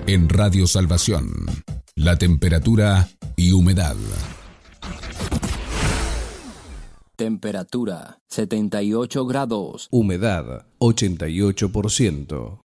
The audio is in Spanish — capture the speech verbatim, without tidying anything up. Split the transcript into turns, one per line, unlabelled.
En Radio Salvación, la temperatura y humedad.
Temperatura setenta y ocho grados.
Humedad ochenta y ocho por ciento.